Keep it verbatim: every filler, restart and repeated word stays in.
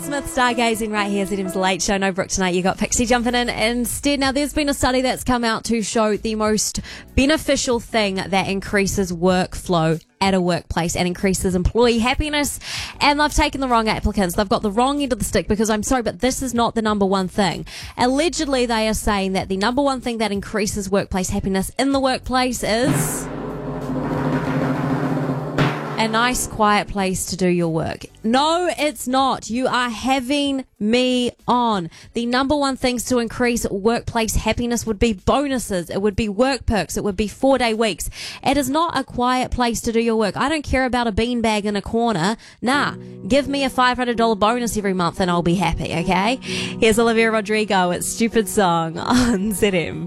Smith stargazing right here. Z M's Late Show. No Brooke tonight. You got Pixie jumping in instead. Now, there's been a study that's come out to show the most beneficial thing that increases workflow at a workplace and increases employee happiness. And they've taken the wrong applicants. They've got the wrong end of the stick because I'm sorry, but this is not the number one thing. Allegedly, they are saying that the number one thing that increases workplace happiness in the workplace is a nice, quiet place to do your work. No, it's not. You are having me on. The number one things to increase workplace happiness would be bonuses. It would be work perks. It would be four-day weeks. It is not a quiet place to do your work. I don't care about a beanbag in a corner. Nah, give me a five hundred dollars bonus every month and I'll be happy, okay? Here's Olivia Rodrigo. It's Stupid Song on Z M.